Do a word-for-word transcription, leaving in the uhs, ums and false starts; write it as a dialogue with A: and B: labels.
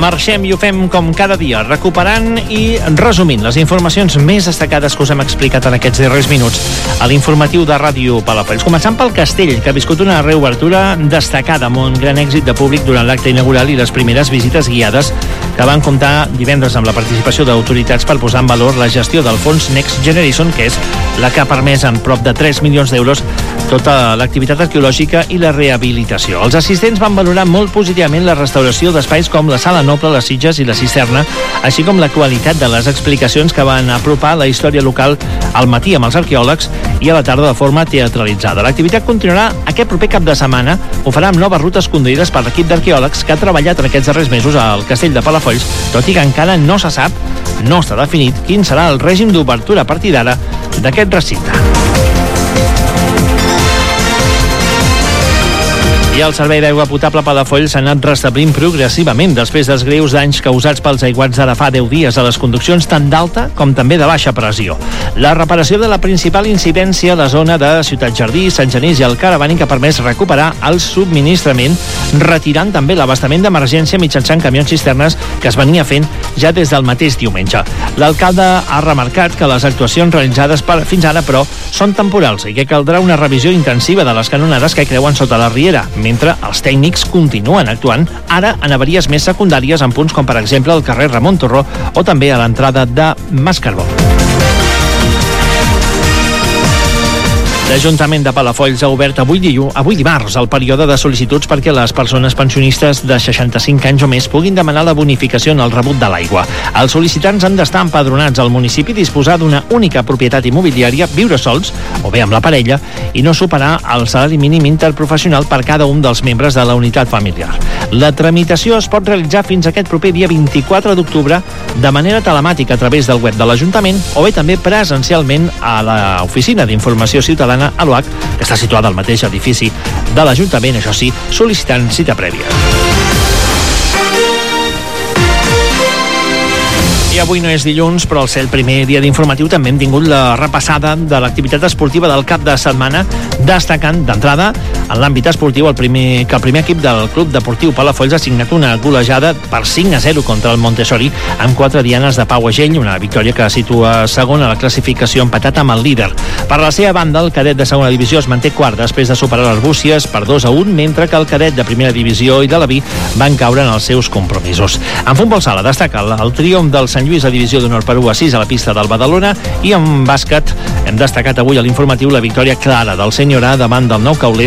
A: Marxem i ho fem com cada dia, recuperant i resumint les informacions més destacades que us hem explicat en aquests darrers minuts a l'informatiu de Ràdio Palafolls. Començant pel Castell, que ha viscut una reobertura destacada amb un gran èxit de públic durant l'acte inaugural i les primeres visites guiades que van comptar divendres amb la participació d'autoritats per posar en valor la gestió del fons Next Generation, que és la que ha permès amb prop de tres milions d'euros tota l'activitat arqueològica i la rehabilitació. Els assistents van valorar molt positivament la restauració d'espais com la Sala Noble, les Sitges i la Cisterna, així com la qualitat de les explicacions que van apropar la història local al matí amb els arqueòlegs i a la tarda de forma teatralitzada. L'activitat continuarà aquest proper cap de setmana. Ho farà amb noves rutes conduïdes per l'equip d'arqueòlegs que ha treballat en aquests darrers mesos al Castell de Palafolls, tot i que encara no se sap, no està definit, quin serà el règim d'obertura a partir d'ara d'aquest recinte. I el servei d'aigua potable Palafolls s'ha anat restablint progressivament després dels greus danys causats pels aiguats d'ara fa deu dies a les conduccions tant d'alta com també de baixa pressió. La reparació de la principal incidència a la zona de Ciutat Jardí, Sant Genís i el Caravànic ha permès recuperar el subministrament, retirant també l'abastament d'emergència mitjançant camions cisternes que es venia fent ja des del mateix diumenge. L'alcalde ha remarcat que les actuacions realitzades per, fins ara, però, són temporals i que caldrà una revisió intensiva de les canonades que creuen sota la riera, mentre els tècnics continuen actuant ara en avaries més secundàries en punts com per exemple el carrer Ramon Torró o també a l'entrada de Mascarbó. L'Ajuntament de Palafolls ha obert avui, diu, avui dimarts el període de sol·licituds perquè les persones pensionistes de seixanta-cinc anys o més puguin demanar la bonificació en el rebut de l'aigua. Els sol·licitants han d'estar empadronats al municipi, disposar d'una única propietat immobiliària, viure sols o bé amb la parella i no superar el salari mínim interprofessional per cada un dels membres de la unitat familiar. La tramitació es pot realitzar fins aquest proper dia vint-i-quatre d'octubre de manera telemàtica a través del web de l'Ajuntament o bé també presencialment a l'Oficina d'Informació Ciutadana a l'O H, que està situada al mateix edifici de l'Ajuntament, això sí, sol·licitant cita prèvia. I avui no és dilluns, però al ser el primer dia d'informatiu també hem tingut la repassada de l'activitat esportiva del cap de setmana, destacant d'entrada en l'àmbit esportiu el primer, que el primer equip del Club Deportiu Palafolls ha signat una golejada per cinc a zero contra el Montessori amb quatre dianes de Pau Agell, una victòria que situa segon a la classificació empatat amb el líder. Per la seva banda, el cadet de segona divisió es manté quart després de superar l'Arbúcies per dos a un, mentre que el cadet de primera divisió i de l'Aví van caure en els seus compromisos. En futbol sala destaca el, el triomf del Sant Lluís a divisió d'honor per u a sis a la pista del Badalona i en bàsquet hem destacat avui a l'informatiu la victòria clara del Sènior A davant del Nou Cauler